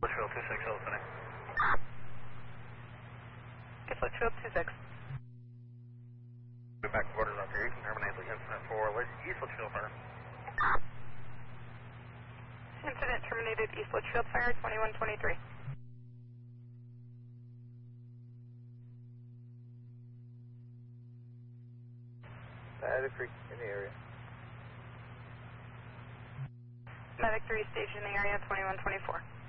Litchfield 26 opening. Get Litchfield 26. Go back quarters up here. You can terminate the incident for East Litchfield Fire. Incident terminated East Litchfield Fire 2123. Medic 3 in the area. Medic 3 station in the area 2124.